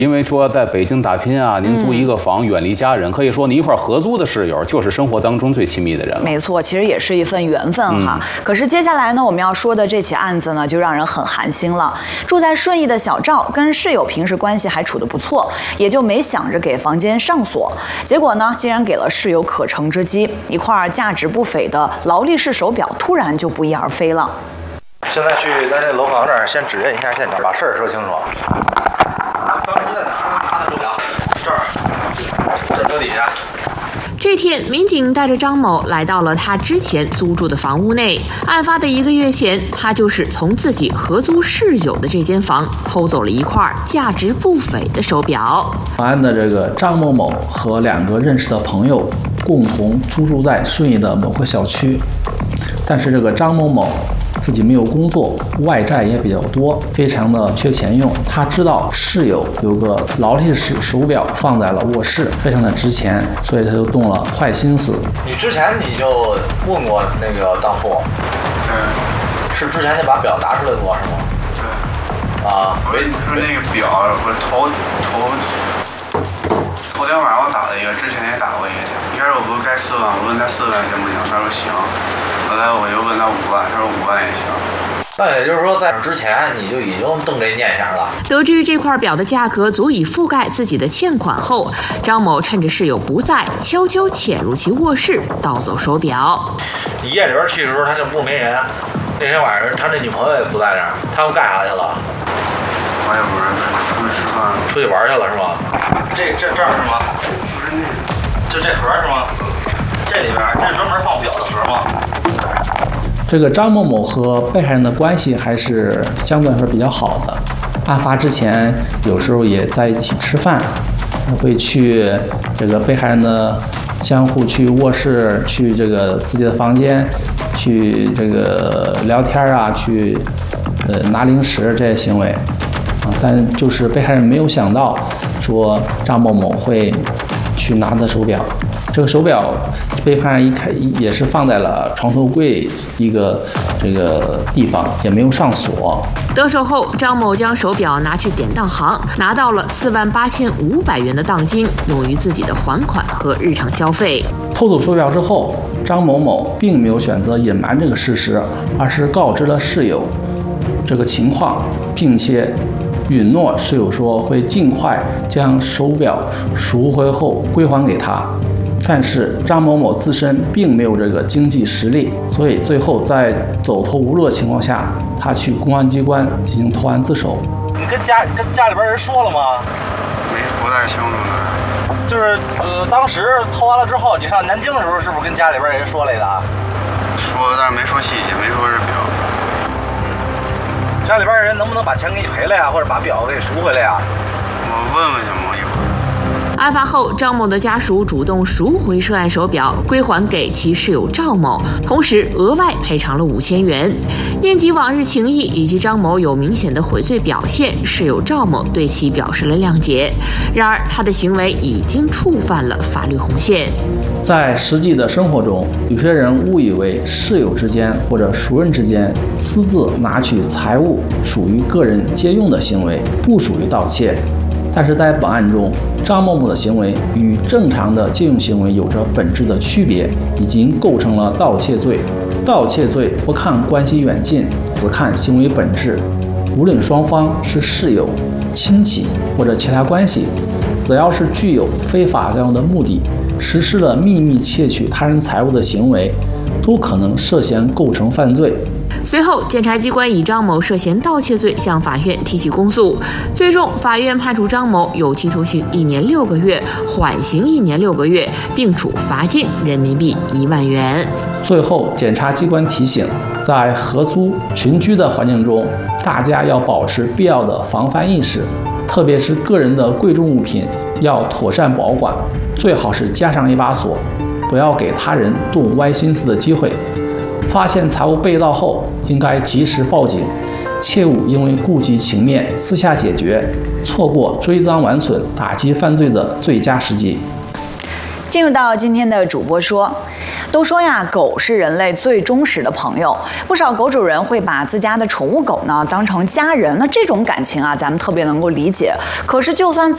因为说在北京打拼啊，您租一个房，远离家人，可以说你一块合租的室友就是生活当中最亲密的人了。 没错，其实也是一份缘分哈。可是接下来呢，我们要说的这起案子呢，就让人很寒心了。住在顺义的小赵跟室友平时关系还处得不错，也就没想着给房间上锁。结果呢，竟然给了室友可乘之机，一块价值不菲的劳力士手表突然就不翼而飞了。 现在去咱这楼房这儿先指认一下现场，把事儿说清楚。当时在哪儿拿的手表？这儿，这底下。 这天，民警带着张某来到了他之前租住的房屋内。案发的1个月前，他就是从自己合租室友的这间房偷走了一块价值不菲的手表。 本案的这个张某某和2个认识的朋友共同租住在顺义的某个小区，但是这个张某某自己没有工作，外债也比较多，非常的缺钱用。他知道室友有个劳力士手表放在了卧室，非常的值钱，所以他就动了坏心思。 你之前你就问过那个当铺？对。是之前就把表拿出来过是吗？对。啊， 不是那个表，我头天晚上我打了一个，之前也打过一个。一开始我不是该4万，我问他4万行不行，他说行。后来我又问他5万，他说5万也行。 那也就是说，在之前你就已经动这念想了。 得知这块表的价格足以覆盖自己的欠款后，张某趁着室友不在，悄悄潜入其卧室，盗走手表。 你夜里边去的时候，他就不是没人。那天晚上他那女朋友也不在那儿，他们干啥去了？ 我也不知道，出去吃饭。 出去玩去了是吗？这儿是吗？ 不是那个， 就这盒是吗？这里边这是专门放表的盒吗？ 这个张某某和被害人的关系还是相对来说比较好的，案发之前有时候也在一起吃饭，会去这个被害人的相互去卧室，去这个自己的房间，去这个聊天啊，去拿零食这些行为啊，但就是被害人没有想到说张某某会去拿的手表。这个手表被害人也是放在了床头柜一个这个地方，也没有上锁。 得手后，张某将手表拿去典当行，拿到了48500元的当金，用于自己的还款和日常消费。 偷走手表之后，张某某并没有选择隐瞒这个事实，而是告知了室友这个情况，并且允诺室友说会尽快将手表赎回后归还给他。但是张某某自身并没有这个经济实力，所以最后在走投无路的情况下，他去公安机关进行投案自首。 你跟家里边人说了吗？ 不太清楚呢。 就是当时偷完了之后，你上南京的时候，是不是跟家里边人说来的？ 说，但是没说细节，没说是表。 家里边人能不能把钱给你赔了呀，或者把表给赎回来呀？ 我问问去嘛，一会儿。 案发后，张某的家属主动赎回涉案手表，归还给其室友赵某，同时额外赔偿了5000元。念及往日情谊以及张某有明显的悔罪表现，室友赵某对其表示了谅解。然而，他的行为已经触犯了法律红线。 在实际的生活中，有些人误以为室友之间或者熟人之间私自拿取财物属于个人借用的行为，不属于盗窃。但是在本案中，张某某的行为与正常的借用行为有着本质的区别，已经构成了盗窃罪。盗窃罪不看关系远近，只看行为本质。无论双方是室友、亲戚或者其他关系，只要是具有非法占有的目的，实施了秘密窃取他人财物的行为，都可能涉嫌构成犯罪。 随后，检察机关以张某涉嫌盗窃罪向法院提起公诉，最终法院判处张某有期徒刑1年6个月，缓刑1年6个月，并处罚金人民币1万元。 最后，检察机关提醒，在合租群居的环境中，大家要保持必要的防范意识，特别是个人的贵重物品要妥善保管，最好是加上一把锁，不要给他人动歪心思的机会。发现财物被盗后，应该及时报警，切勿因为顾及情面私下解决，错过追赃挽损、打击犯罪的最佳时机。 进入到今天的主播说，都说呀，狗是人类最忠实的朋友，不少狗主人会把自家的宠物狗呢当成家人，那这种感情啊，咱们特别能够理解。可是就算